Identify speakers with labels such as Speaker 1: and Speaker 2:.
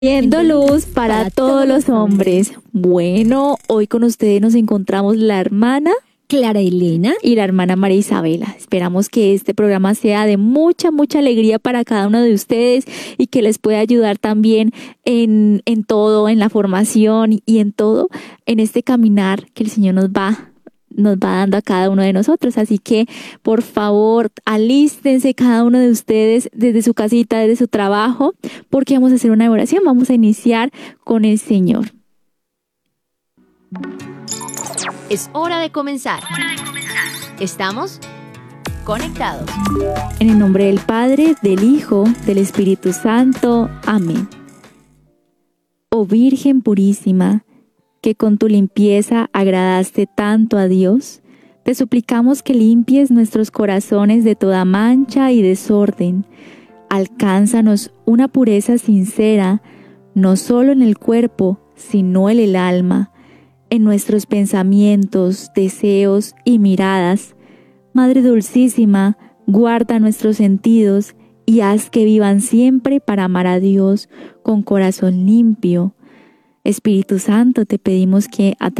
Speaker 1: Siendo luz para todos los hombres. Bueno, hoy con ustedes nos encontramos la hermana
Speaker 2: Clara Elena
Speaker 1: y la hermana María Isabela. Esperamos que este programa sea de mucha alegría para cada uno de ustedes y que les pueda ayudar también en todo, en la formación y en todo, en este caminar que el Señor nos va dando a cada uno de nosotros. Así que, por favor, alístense cada uno de ustedes desde su casita, desde su trabajo, porque vamos a hacer una oración. Vamos a iniciar con el Señor.
Speaker 3: Es hora de comenzar. Estamos conectados.
Speaker 1: En el nombre del Padre, del Hijo, del Espíritu Santo. Amén. Oh Virgen purísima, que con tu limpieza agradaste tanto a Dios, te suplicamos que limpies nuestros corazones de toda mancha y desorden. Alcánzanos una pureza sincera, no solo en el cuerpo, sino en el alma, en nuestros pensamientos, deseos y miradas. Madre Dulcísima, guarda nuestros sentidos y haz que vivan siempre para amar a Dios con corazón limpio. Espíritu Santo, te pedimos que a